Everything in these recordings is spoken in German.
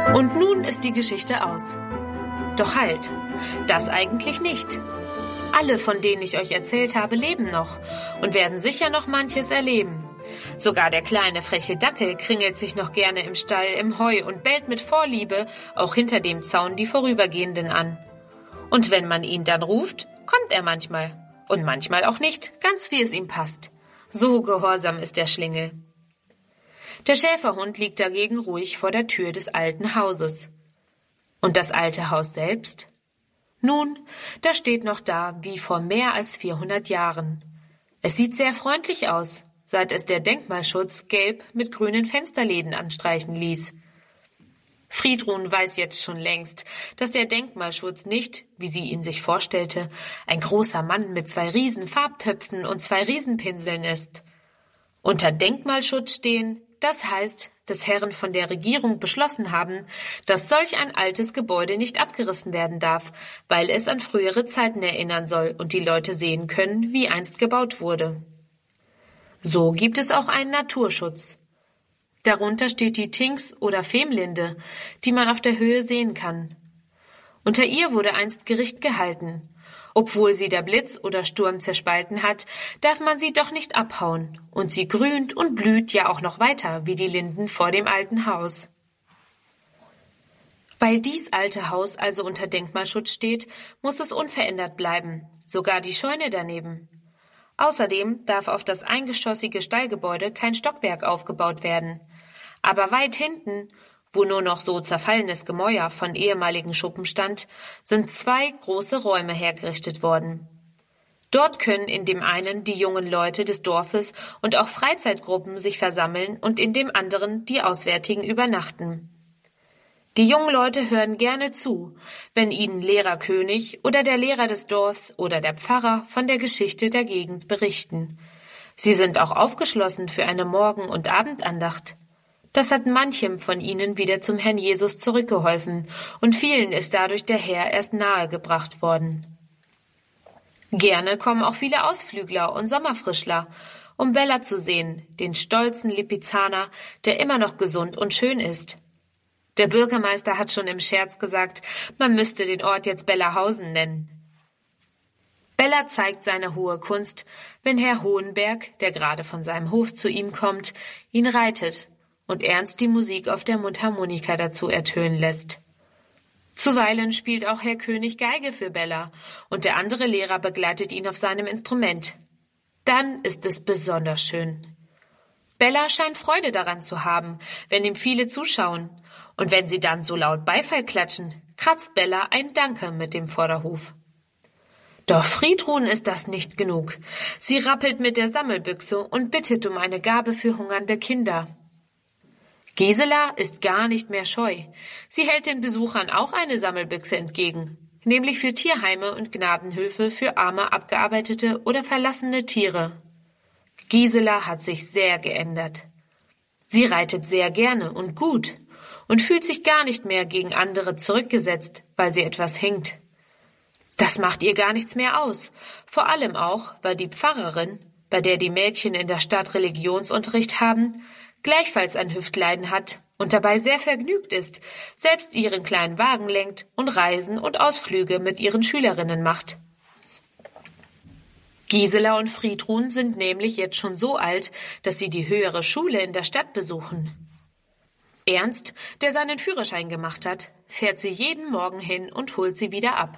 Und nun ist die Geschichte aus. Doch halt, das eigentlich nicht. Alle, von denen ich euch erzählt habe, leben noch und werden sicher noch manches erleben. Sogar der kleine freche Dackel kringelt sich noch gerne im Stall im Heu und bellt mit Vorliebe auch hinter dem Zaun die Vorübergehenden an. Und wenn man ihn dann ruft, kommt er manchmal. Und manchmal auch nicht, ganz wie es ihm passt. So gehorsam ist der Schlingel. Der Schäferhund liegt dagegen ruhig vor der Tür des alten Hauses. Und das alte Haus selbst? Nun, das steht noch da wie vor mehr als 400 Jahren. Es sieht sehr freundlich aus, seit es der Denkmalschutz gelb mit grünen Fensterläden anstreichen ließ. Friedrun weiß jetzt schon längst, dass der Denkmalschutz nicht, wie sie ihn sich vorstellte, ein großer Mann mit 2 Riesenfarbtöpfen und 2 Riesenpinseln ist. Unter Denkmalschutz stehen, das heißt, dass Herren von der Regierung beschlossen haben, dass solch ein altes Gebäude nicht abgerissen werden darf, weil es an frühere Zeiten erinnern soll und die Leute sehen können, wie einst gebaut wurde. So gibt es auch einen Naturschutz. Darunter steht die Tings- oder Femlinde, die man auf der Höhe sehen kann. Unter ihr wurde einst Gericht gehalten. Obwohl sie der Blitz oder Sturm zerspalten hat, darf man sie doch nicht abhauen. Und sie grünt und blüht ja auch noch weiter, wie die Linden vor dem alten Haus. Weil dies alte Haus also unter Denkmalschutz steht, muss es unverändert bleiben, sogar die Scheune daneben. Außerdem darf auf das eingeschossige Stallgebäude kein Stockwerk aufgebaut werden. Aber weit hinten, wo nur noch so zerfallenes Gemäuer von ehemaligen Schuppen stand, sind 2 große Räume hergerichtet worden. Dort können in dem einen die jungen Leute des Dorfes und auch Freizeitgruppen sich versammeln und in dem anderen die Auswärtigen übernachten. Die jungen Leute hören gerne zu, wenn ihnen Lehrer König oder der Lehrer des Dorfs oder der Pfarrer von der Geschichte der Gegend berichten. Sie sind auch aufgeschlossen für eine Morgen- und Abendandacht. Das hat manchem von ihnen wieder zum Herrn Jesus zurückgeholfen und vielen ist dadurch der Herr erst nahegebracht worden. Gerne kommen auch viele Ausflügler und Sommerfrischler, um Bella zu sehen, den stolzen Lipizzaner, der immer noch gesund und schön ist. Der Bürgermeister hat schon im Scherz gesagt, man müsste den Ort jetzt Bellahausen nennen. Bella zeigt seine hohe Kunst, wenn Herr Hohenberg, der gerade von seinem Hof zu ihm kommt, ihn reitet und Ernst die Musik auf der Mundharmonika dazu ertönen lässt. Zuweilen spielt auch Herr König Geige für Bella und der andere Lehrer begleitet ihn auf seinem Instrument. Dann ist es besonders schön. Bella scheint Freude daran zu haben, wenn ihm viele zuschauen. Und wenn sie dann so laut Beifall klatschen, kratzt Bella ein Danke mit dem Vorderhuf. Doch Friedrun ist das nicht genug. Sie rappelt mit der Sammelbüchse und bittet um eine Gabe für hungernde Kinder. Gisela ist gar nicht mehr scheu. Sie hält den Besuchern auch eine Sammelbüchse entgegen, nämlich für Tierheime und Gnadenhöfe für arme, abgearbeitete oder verlassene Tiere. Gisela hat sich sehr geändert. Sie reitet sehr gerne und gut und fühlt sich gar nicht mehr gegen andere zurückgesetzt, weil sie etwas hängt. Das macht ihr gar nichts mehr aus, vor allem auch, weil die Pfarrerin, bei der die Mädchen in der Stadt Religionsunterricht haben, gleichfalls ein Hüftleiden hat und dabei sehr vergnügt ist, selbst ihren kleinen Wagen lenkt und Reisen und Ausflüge mit ihren Schülerinnen macht. Gisela und Friedrun sind nämlich jetzt schon so alt, dass sie die höhere Schule in der Stadt besuchen. Ernst, der seinen Führerschein gemacht hat, fährt sie jeden Morgen hin und holt sie wieder ab.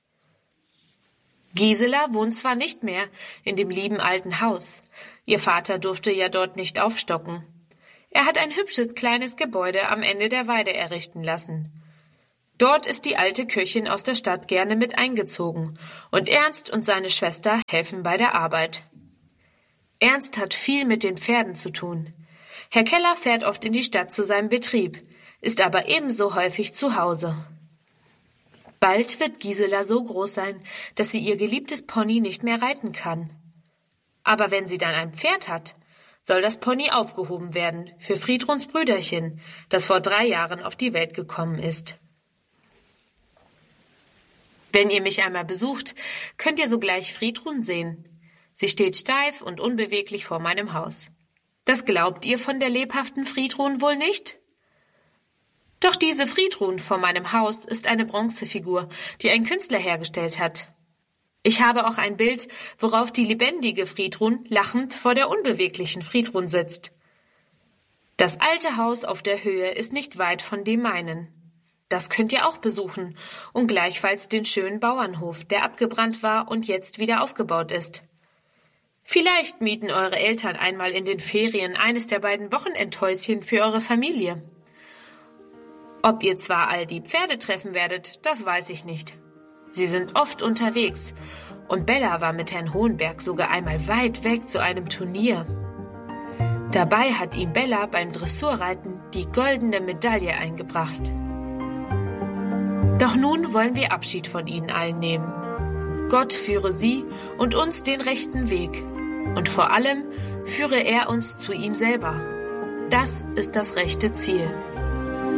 Gisela wohnt zwar nicht mehr in dem lieben alten Haus, ihr Vater durfte ja dort nicht aufstocken. Er hat ein hübsches kleines Gebäude am Ende der Weide errichten lassen. Dort ist die alte Köchin aus der Stadt gerne mit eingezogen und Ernst und seine Schwester helfen bei der Arbeit. Ernst hat viel mit den Pferden zu tun. Herr Keller fährt oft in die Stadt zu seinem Betrieb, ist aber ebenso häufig zu Hause. Bald wird Gisela so groß sein, dass sie ihr geliebtes Pony nicht mehr reiten kann. Aber wenn sie dann ein Pferd hat, soll das Pony aufgehoben werden für Friedruns Brüderchen, das vor 3 Jahren auf die Welt gekommen ist. Wenn ihr mich einmal besucht, könnt ihr sogleich Friedrun sehen. Sie steht steif und unbeweglich vor meinem Haus. Das glaubt ihr von der lebhaften Friedrun wohl nicht? Doch Doch diese Friedrun vor meinem Haus ist eine Bronzefigur, die ein Künstler hergestellt hat. Ich habe auch ein Bild, worauf die lebendige Friedrun lachend vor der unbeweglichen Friedrun sitzt. Das alte Haus auf der Höhe ist nicht weit von dem meinen. Das könnt ihr auch besuchen und gleichfalls den schönen Bauernhof, der abgebrannt war und jetzt wieder aufgebaut ist. Vielleicht mieten eure Eltern einmal in den Ferien eines der beiden Wochenendhäuschen für eure Familie. Ob ihr zwar all die Pferde treffen werdet, das weiß ich nicht. Sie sind oft unterwegs und Bella war mit Herrn Hohenberg sogar einmal weit weg zu einem Turnier. Dabei hat ihm Bella beim Dressurreiten die goldene Medaille eingebracht. Doch nun wollen wir Abschied von ihnen allen nehmen. Gott führe sie und uns den rechten Weg. Und vor allem führe er uns zu ihm selber. Das ist das rechte Ziel.